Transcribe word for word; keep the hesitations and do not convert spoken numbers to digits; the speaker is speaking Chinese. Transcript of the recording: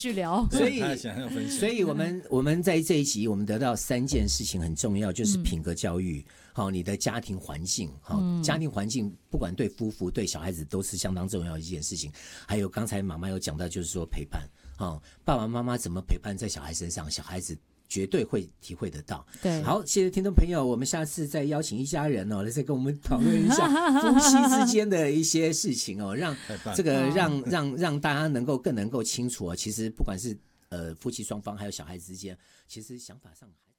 去聊。 所以所以我们我们在这一集我们得到三件事情很重要，就是品格教育，好、嗯，你的家庭环境，好、嗯，家庭环境不管对夫妇对小孩子都是相当重要的一件事情。还有刚才妈妈有讲到，就是说陪伴，好，爸爸妈妈怎么陪伴在小孩身上，小孩子绝对会体会得到。 对， 好，谢谢听众朋友，我们下次再邀请一家人哦，来再跟我们讨论一下夫妻之间的一些事情哦，让这个让让让大家能够更能够清楚哦，其实不管是呃夫妻双方还有小孩之间，其实想法上还